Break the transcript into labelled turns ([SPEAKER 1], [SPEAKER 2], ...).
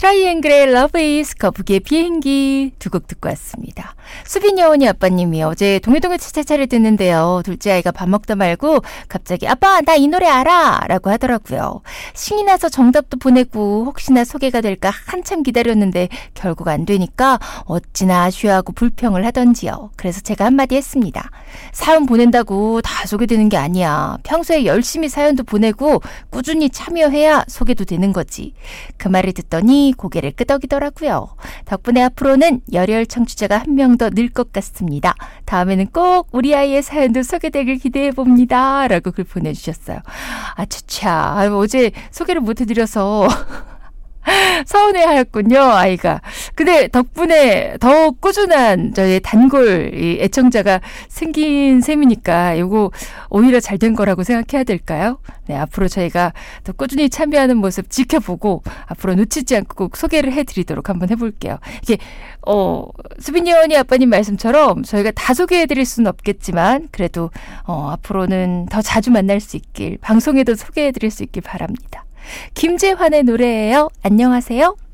[SPEAKER 1] 트라이앵글의 Love is 거북이의 비행기 두 곡 듣고 왔습니다. 수빈이 어머니 아빠님이 어제 동해동해 차차차를 듣는데요. 둘째 아이가 밥 먹다 말고 갑자기 아빠 나 이 노래 알아 라고 하더라고요. 신이 나서 정답도 보내고 혹시나 소개가 될까 한참 기다렸는데 결국 안 되니까 어찌나 아쉬워하고 불평을 하던지요. 그래서 제가 한마디 했습니다. 사연 보낸다고 다 소개되는 게 아니야. 평소에 열심히 사연도 보내고 꾸준히 참여해야 소개도 되는 거지. 그 말을 듣더니 고개를 끄덕이더라고요. 덕분에 앞으로는 열혈 청취자가 한 명 더 늘 것 같습니다. 다음에는 꼭 우리 아이의 사연도 소개되길 기대해봅니다. 라고 글 보내주셨어요. 아차차 어제 소개를 못해드려서 서운해하였군요, 아이가. 근데 덕분에 더욱 꾸준한 저의 단골 애청자가 생긴 셈이니까 이거 오히려 잘 된 거라고 생각해야 될까요? 네, 앞으로 저희가 더 꾸준히 참여하는 모습 지켜보고 앞으로 놓치지 않고 꼭 소개를 해드리도록 한번 해볼게요. 이게 수빈이 언니 아빠님 말씀처럼 저희가 다 소개해드릴 수는 없겠지만 그래도 앞으로는 더 자주 만날 수 있길 방송에도 소개해드릴 수 있길 바랍니다. 김재환의 노래예요. 안녕하세요.